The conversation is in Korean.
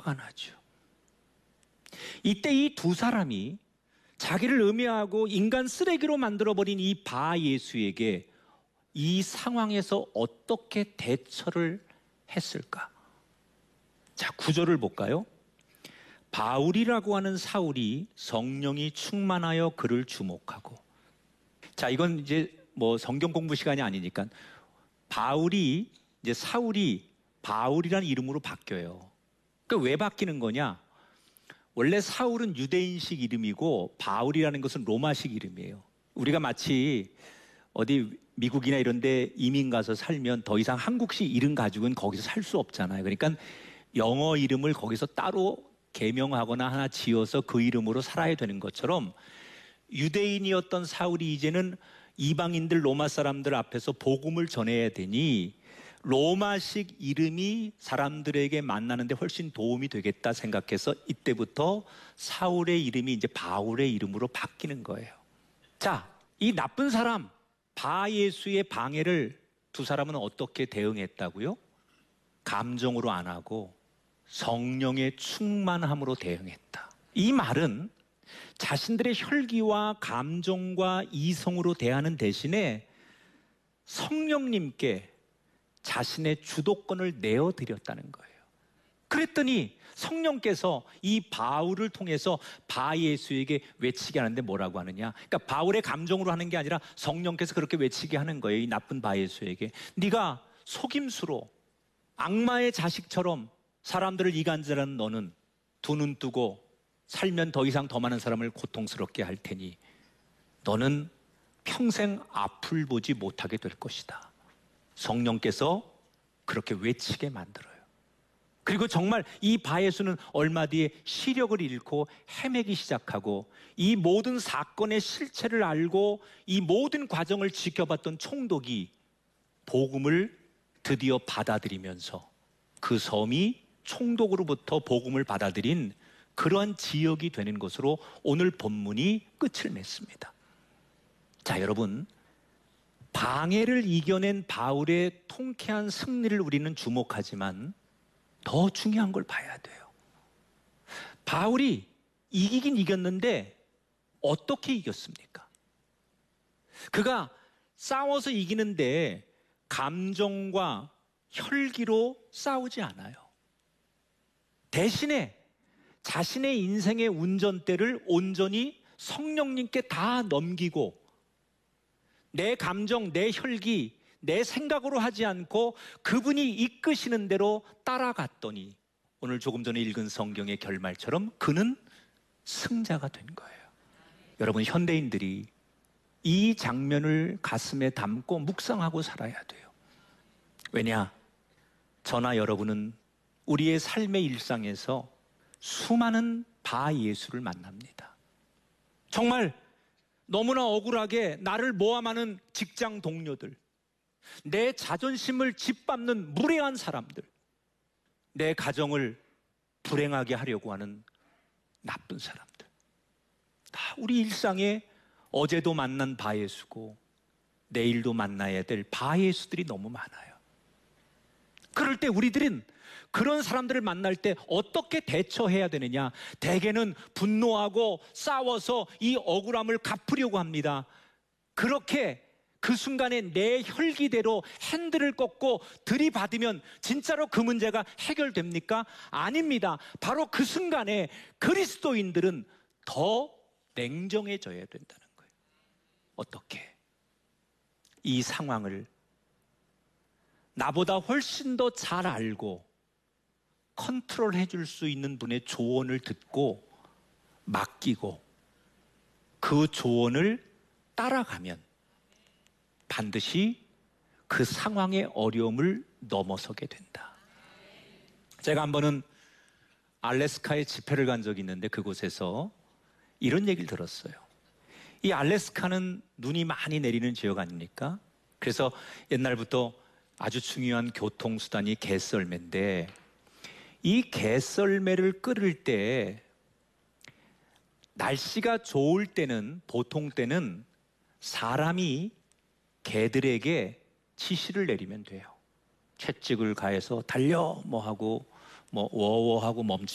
화가 나죠. 이때 이 두 사람이 자기를 음해하고 인간 쓰레기로 만들어버린 이 바 예수에게 이 상황에서 어떻게 대처를 했을까? 자, 구절을 볼까요? 바울이라고 하는 사울이 성령이 충만하여 그를 주목하고. 자, 이건 이제 뭐 성경 공부 시간이 아니니까 바울이 이제 사울이 바울이라는 이름으로 바뀌어요. 그러니까 왜 바뀌는 거냐? 원래 사울은 유대인식 이름이고 바울이라는 것은 로마식 이름이에요. 우리가 마치 어디 미국이나 이런 데 이민 가서 살면 더 이상 한국식 이름 가지고는 거기서 살 수 없잖아요. 그러니까 영어 이름을 거기서 따로 개명하거나 하나 지어서 그 이름으로 살아야 되는 것처럼 유대인이었던 사울이 이제는 이방인들 로마 사람들 앞에서 복음을 전해야 되니 로마식 이름이 사람들에게 만나는데 훨씬 도움이 되겠다 생각해서 이때부터 사울의 이름이 이제 바울의 이름으로 바뀌는 거예요. 자, 이 나쁜 사람 바 예수의 방해를 두 사람은 어떻게 대응했다고요? 감정으로 안 하고 성령의 충만함으로 대응했다. 이 말은 자신들의 혈기와 감정과 이성으로 대하는 대신에 성령님께 자신의 주도권을 내어드렸다는 거예요. 그랬더니 성령께서 이 바울을 통해서 바 예수에게 외치게 하는데 뭐라고 하느냐? 그러니까 바울의 감정으로 하는 게 아니라 성령께서 그렇게 외치게 하는 거예요. 이 나쁜 바 예수에게. 네가 속임수로 악마의 자식처럼 사람들을 이간질하는 너는 두 눈 뜨고 살면 더 이상 더 많은 사람을 고통스럽게 할 테니 너는 평생 앞을 보지 못하게 될 것이다. 성령께서 그렇게 외치게 만들어요. 그리고 정말 이 바 예수는 얼마 뒤에 시력을 잃고 헤매기 시작하고 이 모든 사건의 실체를 알고 이 모든 과정을 지켜봤던 총독이 복음을 드디어 받아들이면서 그 섬이 총독으로부터 복음을 받아들인 그러한 지역이 되는 것으로 오늘 본문이 끝을 맺습니다. 자, 여러분, 방해를 이겨낸 바울의 통쾌한 승리를 우리는 주목하지만 더 중요한 걸 봐야 돼요. 바울이 이기긴 이겼는데 어떻게 이겼습니까? 그가 싸워서 이기는데 감정과 혈기로 싸우지 않아요. 대신에 자신의 인생의 운전대를 온전히 성령님께 다 넘기고 내 감정, 내 혈기, 내 생각으로 하지 않고 그분이 이끄시는 대로 따라갔더니 오늘 조금 전에 읽은 성경의 결말처럼 그는 승자가 된 거예요. 여러분, 현대인들이 이 장면을 가슴에 담고 묵상하고 살아야 돼요. 왜냐? 저나 여러분은 우리의 삶의 일상에서 수많은 바 예수를 만납니다. 정말 너무나 억울하게 나를 모함하는 직장 동료들, 내 자존심을 짓밟는 무례한 사람들, 내 가정을 불행하게 하려고 하는 나쁜 사람들, 다 우리 일상에 어제도 만난 바 예수고 내일도 만나야 될 바 예수들이 너무 많아요. 그럴 때 우리들은 그런 사람들을 만날 때 어떻게 대처해야 되느냐? 대개는 분노하고 싸워서 이 억울함을 갚으려고 합니다. 그렇게 그 순간에 내 혈기대로 핸들을 꺾고 들이받으면 진짜로 그 문제가 해결됩니까? 아닙니다. 바로 그 순간에 그리스도인들은 더 냉정해져야 된다는 거예요. 어떻게? 이 상황을 나보다 훨씬 더 잘 알고 컨트롤 해줄 수 있는 분의 조언을 듣고 맡기고 그 조언을 따라가면 반드시 그 상황의 어려움을 넘어서게 된다. 제가 한 번은 알래스카에 집회를 간 적이 있는데 그곳에서 이런 얘기를 들었어요. 이 알래스카는 눈이 많이 내리는 지역 아닙니까? 그래서 옛날부터 아주 중요한 교통수단이 개썰매인데 이 개썰매를 끌을 때 날씨가 좋을 때는 보통 때는 사람이 개들에게 지시를 내리면 돼요. 채찍을 가해서 달려 뭐 하고 뭐 워워하고 멈추